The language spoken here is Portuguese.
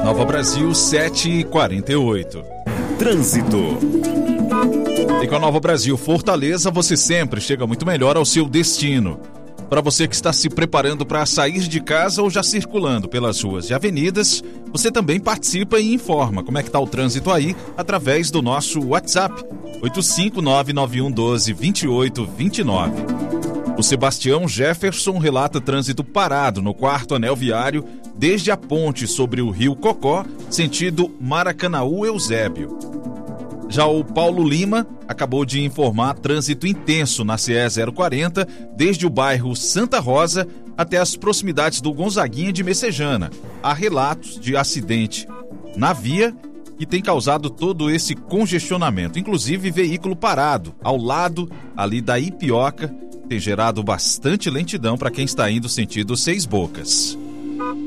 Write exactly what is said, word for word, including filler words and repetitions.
Nova Brasil, sete e quarenta e oito. Trânsito. E com a Nova Brasil Fortaleza, você sempre chega muito melhor ao seu destino. Para você que está se preparando para sair de casa ou já circulando pelas ruas e avenidas, você também participa e informa como é que está o trânsito aí através do nosso WhatsApp, oito cinco nove nove um um dois, dois oito dois nove. O Sebastião Jefferson relata trânsito parado no quarto anel viário desde a ponte sobre o rio Cocó, sentido Maracanaú-Eusébio. Já o Paulo Lima acabou de informar trânsito intenso na C E zero quarenta, desde o bairro Santa Rosa até as proximidades do Gonzaguinha de Messejana. Há relatos de acidente na via que tem causado todo esse congestionamento, inclusive veículo parado ao lado ali da Ipioca, tem gerado bastante lentidão para quem está indo sentido Seis Bocas.